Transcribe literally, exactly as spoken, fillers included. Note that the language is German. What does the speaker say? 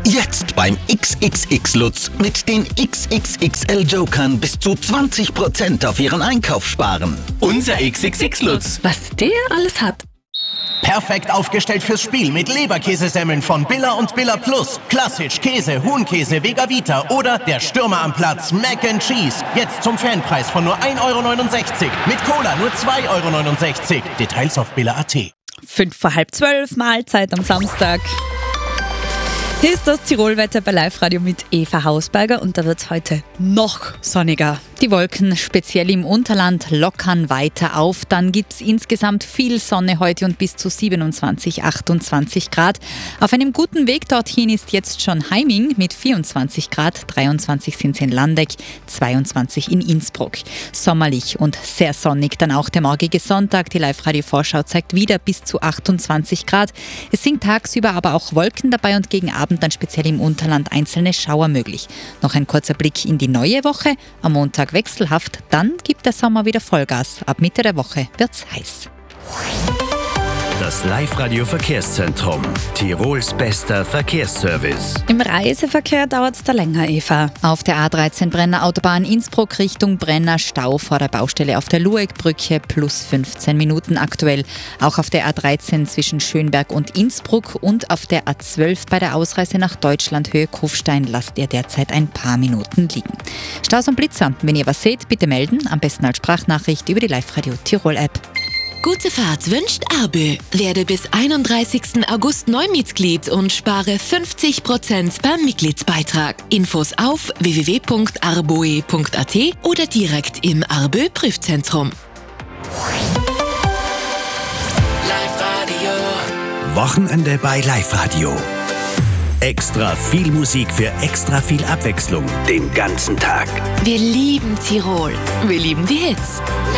Jetzt beim X X X Lutz mit den X X X L Jokern bis zu zwanzig Prozent auf Ihren Einkauf sparen. Unser X X X Lutz. Was der alles hat. Perfekt aufgestellt fürs Spiel mit Leberkäsesemmeln von Billa und Billa Plus. Klassisch, Käse, Huhnkäse, Vega Vita oder der Stürmer am Platz, Mac and Cheese. Jetzt zum Fanpreis von nur ein Euro neunundsechzig. Mit Cola nur zwei Euro neunundsechzig. Details auf billa punkt at. Fünf vor halb zwölf, Mahlzeit am Samstag. Hier ist das Tirolwetter bei Live-Radio mit Eva Hausberger und da wird es heute noch sonniger. Die Wolken, speziell im Unterland, lockern weiter auf. Dann gibt es insgesamt viel Sonne heute und bis zu siebenundzwanzig, achtundzwanzig Grad. Auf einem guten Weg dorthin ist jetzt schon Heiming mit vierundzwanzig Grad, dreiundzwanzig sind es in Landeck, zweiundzwanzig in Innsbruck. Sommerlich und sehr sonnig dann auch der morgige Sonntag. Die Live-Radio-Vorschau zeigt wieder bis zu achtundzwanzig Grad. Es sind tagsüber aber auch Wolken dabei und gegen Abend dann speziell im Unterland einzelne Schauer möglich. Noch ein kurzer Blick in die neue Woche. Am Montag wechselhaft, dann gibt der Sommer wieder Vollgas. Ab Mitte der Woche wird's heiß. Das Live-Radio-Verkehrszentrum. Tirols bester Verkehrsservice. Im Reiseverkehr dauert es da länger, Eva. Auf der A dreizehn Brenner Autobahn Innsbruck Richtung Brenner Stau vor der Baustelle auf der Luegbrücke plus fünfzehn Minuten aktuell. Auch auf der A dreizehn zwischen Schönberg und Innsbruck und auf der A zwölf bei der Ausreise nach Deutschland Höhe Kufstein lasst ihr derzeit ein paar Minuten liegen. Staus und Blitzer, wenn ihr was seht, bitte melden. Am besten als Sprachnachricht über die Live-Radio Tirol-App. Gute Fahrt wünscht Arbe. Werde bis einunddreißigsten August Neumitglied und spare fünfzig Prozent beim Mitgliedsbeitrag. Infos auf w w w punkt arboe punkt at oder direkt im Arbe Prüfzentrum. Live-Radio. Wochenende bei Live-Radio. Extra viel Musik für extra viel Abwechslung den ganzen Tag. Wir lieben Tirol. Wir lieben die Hits.